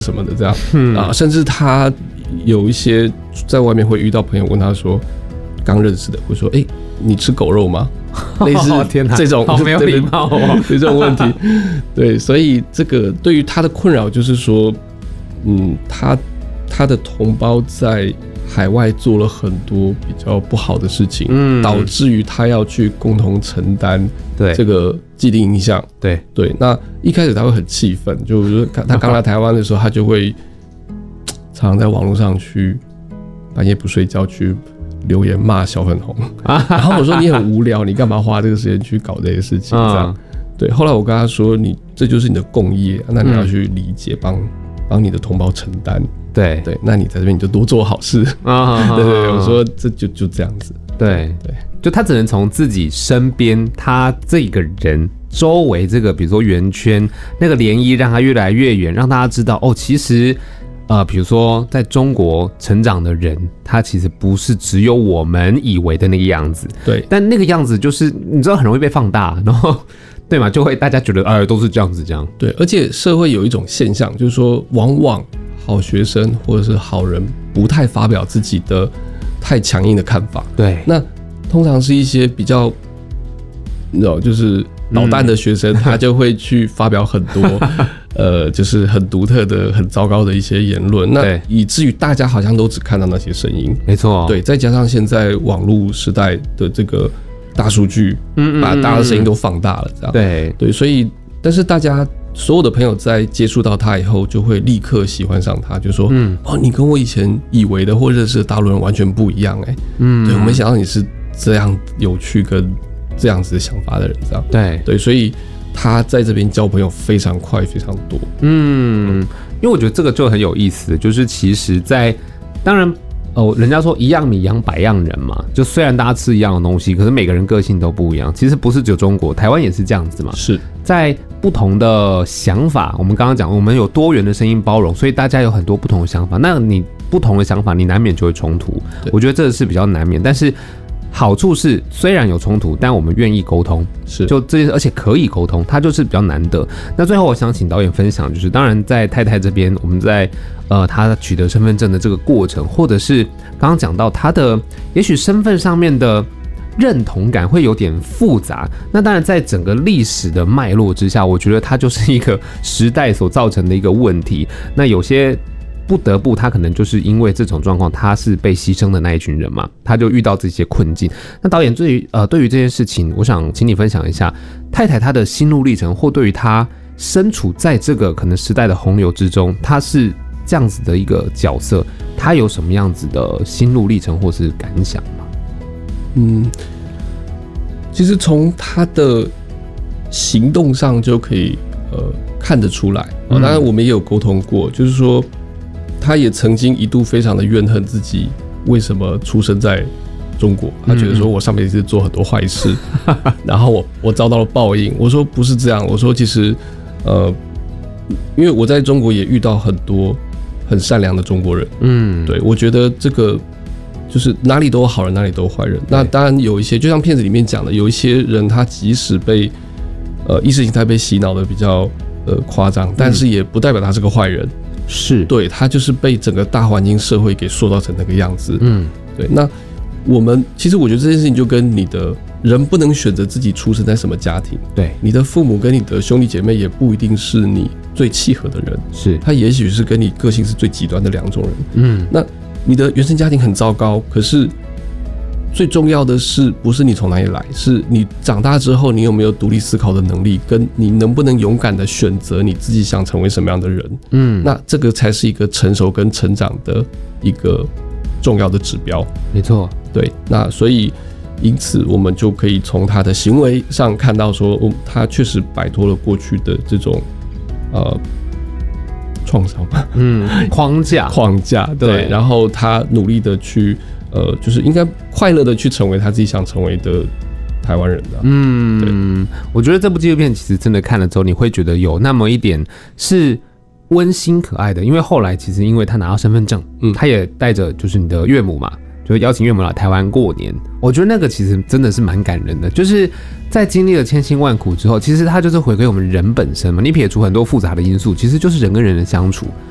什么的这样，甚至他有一些在外面会遇到朋友问他说，刚认识的会说，你吃狗肉吗？类似这种， 好没有礼貌哦， 这种问题，对，所以这个对于他的困扰就是说，他的同胞在海外做了很多比较不好的事情，导致于他要去共同承担这个既定印象。对，那一开始他会很气愤，就是他刚来台湾的时候，他就会常常在网络上去半夜不睡觉去留言骂小粉红，然后我说你很无聊，你干嘛花这个时间去搞这些事情？这样，对。后来我跟他说，这就是你的共业，那你要去理解，帮你的同胞承担。对，那你在这边你就多做好事。对，我说这就这样子。对， 就他只能从自己身边，他这个人周围这个，比如说圆圈那个涟漪，让他越来越远，让大家知道其实。比如说在中国成长的人，他其实不是只有我们以为的那个样子。对，但那个样子就是你知道很容易被放大，然后对嘛，就会大家觉得都是这样子这样。 对，而且社会有一种现象，就是说往往好学生或者是好人不太发表自己的太强硬的看法。对，那通常是一些比较，你知道，就是捣蛋的学生，他就会去发表很多。就是很独特的、很糟糕的一些言论，那以至于大家好像都只看到那些声音。没错，对，再加上现在网络时代的这个大数据，把大家的声音都放大了，这样。对，所以，但是大家所有的朋友在接触到他以后，就会立刻喜欢上他，就说，你跟我以前以为的或者是大陆人完全不一样，对，我没想到你是这样有趣跟这样子的想法的人，这样。对，所以。他在这边交朋友非常快，非常多。 因为我觉得这个就很有意思，就是其实当然，人家说一样米养百样人嘛，就虽然大家吃一样的东西，可是每个人个性都不一样。其实不是只有中国，台湾也是这样子嘛。是在不同的想法，我们刚刚讲，我们有多元的声音包容，所以大家有很多不同的想法。那你不同的想法，你难免就会冲突。我觉得这是比较难免，但是。好处是，虽然有冲突，但我们愿意沟通，是就这件事，而且可以沟通，它就是比较难得。那最后，我想请导演分享，就是当然在太太这边，我们在他取得身份证的这个过程，或者是刚刚讲到他的也许身份上面的认同感会有点复杂。那当然，在整个历史的脉络之下，我觉得它就是一个时代所造成的一个问题。那有些。不得不，他可能就是因为这种状况，他是被牺牲的那一群人嘛，他就遇到这些困境。那导演对于这件事情，我想请你分享一下太太她的心路历程，或对于她身处在这个可能时代的洪流之中，她是这样子的一个角色，她有什么样子的心路历程或是感想吗？ 其实从她的行动上就可以看得出来。当然我们也有沟通过，就是说。他也曾经一度非常的怨恨自己为什么出生在中国，他觉得说我上辈子做很多坏事，然后我遭到了报应。我说不是这样，我说其实因为我在中国也遇到很多很善良的中国人，对，我觉得这个就是哪里都有好人，哪里都有坏人。那当然有一些，就像片子里面讲的，有一些人他即使被意识形态被洗脑的比较夸张，但是也不代表他是个坏人。是对他就是被整个大环境社会给塑造成那个样子。对。那其实我觉得这件事情就跟你的人不能选择自己出生在什么家庭，对，你的父母跟你的兄弟姐妹也不一定是你最契合的人，是他也许是跟你个性是最极端的两种人。那你的原生家庭很糟糕，可是最重要的是不是你从哪里来，是你长大之后你有没有独立思考的能力，跟你能不能勇敢的选择你自己想成为什么样的人。那这个才是一个成熟跟成长的一个重要的指标。没错，对。那所以因此我们就可以从他的行为上看到说，他确实摆脱了过去的这种创伤， 框架， 对。然后他努力的去就是应该快乐的去成为他自己想成为的台湾人的。对。 我觉得这部纪录片其实真的看了之后，你会觉得有那么一点是温馨可爱的，因为后来其实因为他拿到身份证，他也带着就是你的岳母嘛，就邀请岳母来台湾过年。我觉得那个其实真的是蛮感人的，就是在经历了千辛万苦之后，其实他就是回归我们人本身嘛。你撇除很多复杂的因素，其实就是人跟人的相处。